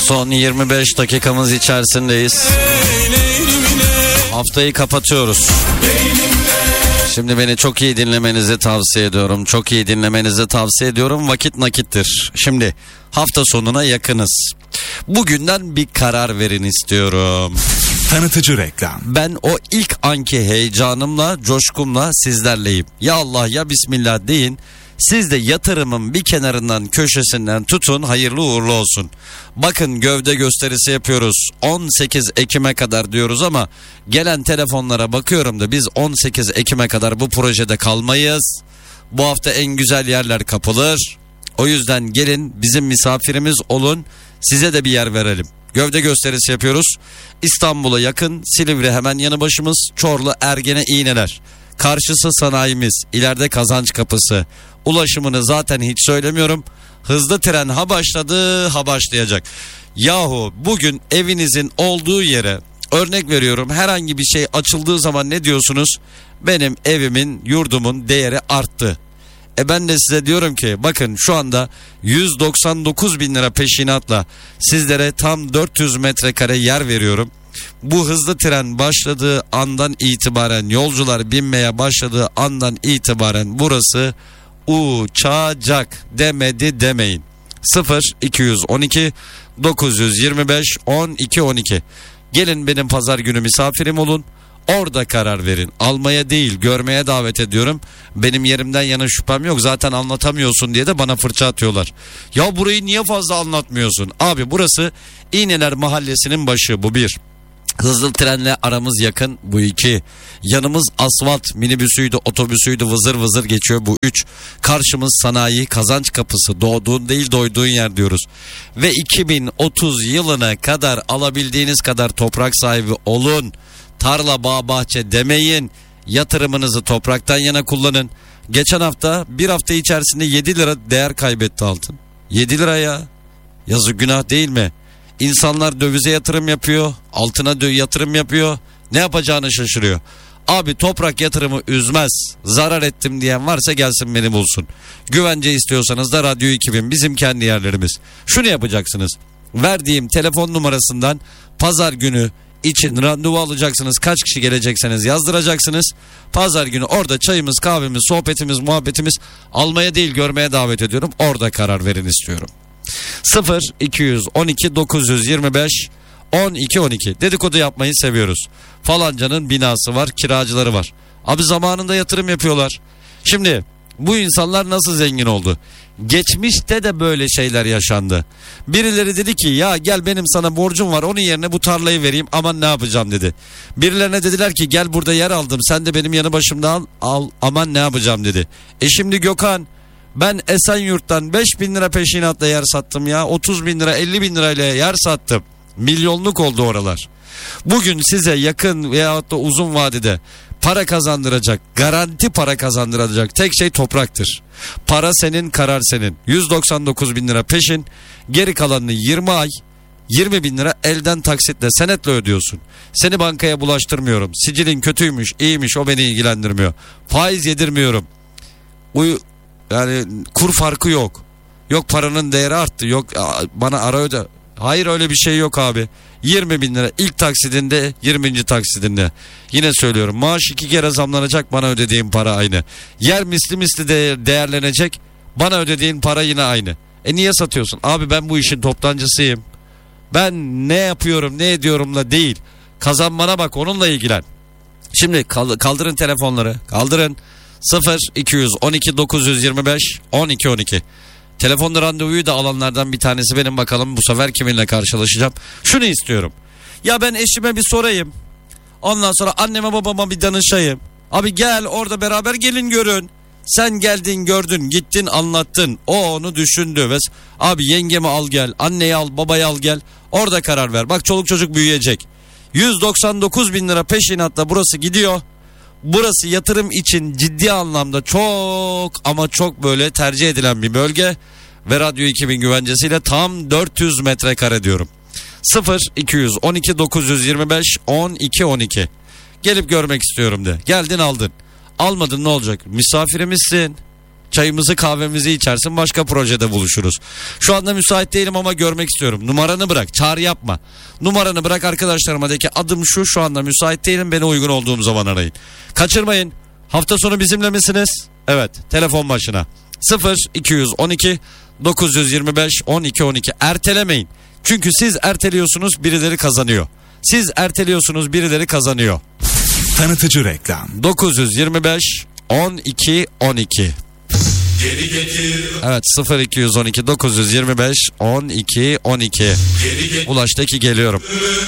Son 25 dakikamız içerisindeyiz. Haftayı kapatıyoruz. Şimdi beni çok iyi dinlemenizi tavsiye ediyorum. Çok iyi dinlemenizi tavsiye ediyorum. Vakit nakittir. Şimdi hafta sonuna yakınız. Bugünden bir karar verin istiyorum. Tanıtıcı reklam. Ben o ilk anki heyecanımla, coşkumla sizlerleyim. Ya Allah ya Bismillah deyin. Siz de yatırımın bir kenarından, köşesinden tutun, hayırlı uğurlu olsun. Bakın, gövde gösterisi yapıyoruz. 18 Ekim'e kadar diyoruz ama gelen telefonlara bakıyorum da biz 18 Ekim'e kadar bu projede kalmayız. Bu hafta en güzel yerler kapılır. O yüzden gelin, bizim misafirimiz olun, size de bir yer verelim. Gövde gösterisi yapıyoruz. İstanbul'a yakın, Silivri hemen yanı başımız, Çorlu, Ergene, İğneler. Karşısı sanayimiz, ileride Kazanç Kapısı. Ulaşımını zaten hiç söylemiyorum. Hızlı tren ha başladı ha başlayacak. Yahu bugün evinizin olduğu yere, örnek veriyorum, herhangi bir şey açıldığı zaman ne diyorsunuz? Benim evimin, yurdumun değeri arttı. Ben de size diyorum ki bakın, şu anda 199 bin lira peşinatla sizlere tam 400 metrekare yer veriyorum. Bu hızlı tren başladığı andan itibaren, yolcular binmeye başladığı andan itibaren burası uçacak, demedi demeyin. 0212 925 12 12. Gelin, benim pazar günü misafirim olun. Orada karar verin. Almaya değil, görmeye davet ediyorum. Benim yerimden yana şüphem yok. Zaten anlatamıyorsun diye de bana fırça atıyorlar. Ya burayı niye fazla anlatmıyorsun? Abi burası İğneler Mahallesi'nin başı, bu bir. Hızlı trenle aramız yakın, bu 2. Yanımız asfalt, minibüsüydü, otobüsüydü, vızır vızır geçiyor, bu 3. Karşımız sanayi, Kazanç Kapısı, doğduğun değil doyduğun yer diyoruz. Ve 2030 yılına kadar alabildiğiniz kadar toprak sahibi olun. Tarla, bağ, bahçe demeyin. Yatırımınızı topraktan yana kullanın. Geçen hafta, bir hafta içerisinde 7 lira değer kaybetti altın. 7 lira ya. Yazık, günah değil mi? İnsanlar dövize yatırım yapıyor, altına yatırım yapıyor. Ne yapacağını şaşırıyor. Abi toprak yatırımı üzmez. Zarar ettim diyen varsa gelsin beni bulsun. Güvence istiyorsanız da Radyo 2000 bizim kendi yerlerimiz. Şunu yapacaksınız. Verdiğim telefon numarasından pazar günü için randevu alacaksınız. Kaç kişi gelecekseniz yazdıracaksınız. Pazar günü orada çayımız, kahvemiz, sohbetimiz, muhabbetimiz, almaya değil görmeye davet ediyorum. Orada karar verin istiyorum. 0212 925 12 12. Dedikodu yapmayı seviyoruz. Falancanın binası var, kiracıları var. Abi zamanında yatırım yapıyorlar. Şimdi bu insanlar nasıl zengin oldu? Geçmişte de böyle şeyler yaşandı. Birileri dedi ki ya gel, benim sana borcum var, onun yerine bu tarlayı vereyim, aman ne yapacağım dedi. Birilerine dediler ki gel, burada yer aldım, sen de benim yanı başımda al, aman ne yapacağım dedi. Şimdi Gökhan, ben Esenyurt'tan 5.000 lira peşinatla yer sattım ya. 30 bin lira, 50 bin lirayla yer sattım. Milyonluk oldu oralar. Bugün size yakın veyahut da uzun vadede para kazandıracak, garanti para kazandıracak tek şey topraktır. Para senin, karar senin. 199 bin lira peşin, geri kalanını 20 ay, 20 bin lira elden taksitle, senetle ödüyorsun. Seni bankaya bulaştırmıyorum. Sicilin kötüymüş, iyiymiş, o beni ilgilendirmiyor. Faiz yedirmiyorum. Yani kur farkı yok. Yok paranın değeri arttı. Yok bana ara öde. Hayır, öyle bir şey yok abi. 20 bin lira ilk taksidinde, 20. taksidinde. Yine söylüyorum, maaş 2 kere zamlanacak, bana ödediğim para aynı. Yer misli misli değerlenecek, bana ödediğin para yine aynı. Niye satıyorsun? Abi ben bu işin toptancısıyım. Ben ne yapıyorum ne ediyorumla değil, kazanmana bak, onunla ilgilen. Şimdi kaldırın telefonları, kaldırın. 0212 925 12 12. Telefonda randevuyu da alanlardan bir tanesi benim. Bakalım bu sefer kiminle karşılaşacağım. Şunu istiyorum. Ya ben eşime bir sorayım. Ondan sonra anneme babama bir danışayım. Abi gel, orada beraber gelin görün. Sen geldin, gördün, gittin, anlattın. O onu düşündü. Ve abi yengemi al gel, anneyi al, babayı al gel. Orada karar ver. Bak çoluk çocuk büyüyecek. 199 bin lira peşinatla burası gidiyor. Burası yatırım için ciddi anlamda çok ama çok böyle tercih edilen bir bölge. Ve Radyo 2000 güvencesiyle tam 400 metrekare diyorum. 0212 925 12 12. Gelip görmek istiyorum de. Geldin aldın. Almadın ne olacak? Misafirimizsin. Çayımızı kahvemizi içersin, başka projede buluşuruz. Şu anda müsait değilim ama görmek istiyorum. Numaranı bırak, çağrı yapma. Numaranı bırak, arkadaşlarıma de ki adım şu anda müsait değilim, beni uygun olduğum zaman arayın. Kaçırmayın. Hafta sonu bizimle misiniz? Evet, telefon başına 0212 925 12 12. Ertelemeyin. Çünkü siz erteliyorsunuz, birileri kazanıyor. Siz erteliyorsunuz, birileri kazanıyor. Tanıtıcı reklam. 925 12 12. Evet, 0212 925 12 12. Ulaş'taki geliyorum.